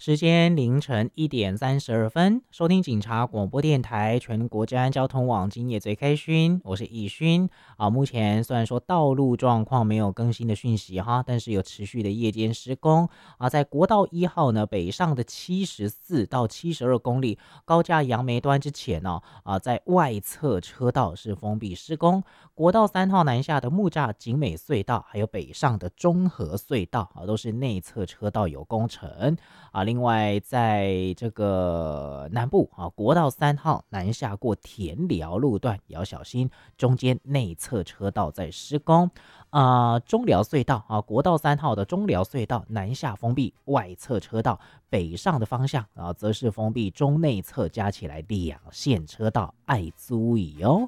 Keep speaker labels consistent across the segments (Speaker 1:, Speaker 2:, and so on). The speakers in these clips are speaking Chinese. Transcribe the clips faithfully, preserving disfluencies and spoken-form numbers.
Speaker 1: 时间凌晨一点三十二分，收听警察广播电台全国治安交通网今夜最开讯，我是易勋啊。目前虽然说道路状况没有更新的讯息哈，但是有持续的夜间施工啊，在国道一号呢北上的七十四到七十二公里高架杨梅端之前呢啊，在外侧车道是封闭施工，国道三号南下的木栅景美隧道，还有北上的中和隧道啊，都是内侧车道有工程啊。另外，在这个南部啊，国道三号南下过田寮路段也要小心，中间内侧车道在施工。啊，中寮隧道啊，国道三号的中寮隧道南下封闭外侧车道，北上的方向啊，则是封闭中内侧，加起来两线车道，爱注意哦。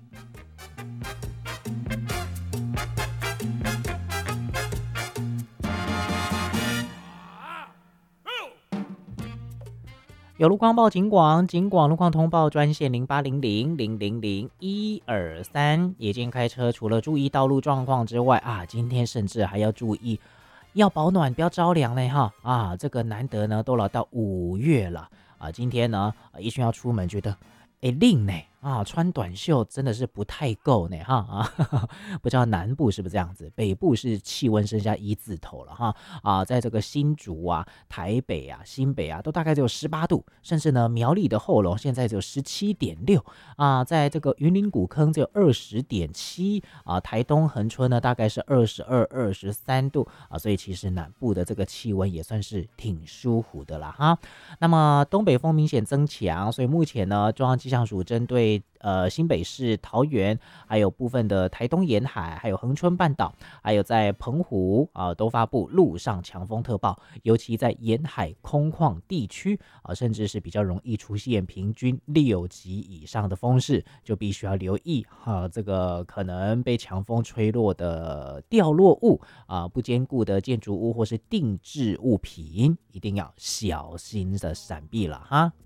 Speaker 1: 有路况报警广，警广路况通报专线零八零零零零零一二三。夜间开车除了注意道路状况之外啊，今天甚至还要注意要保暖，不要着凉嘞哈啊！这个难得呢，都来到五月了啊，今天呢，一群要出门，觉得哎冷呢啊，穿短袖真的是不太够呢哈啊，不知道南部是不是这样子，北部是气温剩下一字头了哈啊，在这个新竹啊、台北啊、新北啊，都大概只有十八度，甚至呢苗栗的后龙现在只有十七点六啊，在这个云林古坑只有二十点七啊，台东恒春呢大概是二十二、二十三度啊，所以其实南部的这个气温也算是挺舒服的啦哈。那么东北风明显增强，所以目前呢，中央气象署针对呃新北市、桃园，还有部分的台东沿海，还有恒春半岛，还有在澎湖啊、呃，都发布陆上强风特报，尤其在沿海空旷地区啊、呃，甚至是比较容易出现平均六级以上的风势，就必须要留意哈、啊，这个可能被强风吹落的掉落物啊、不坚固的建筑物或是定制物品，一定要小心的闪避了哈。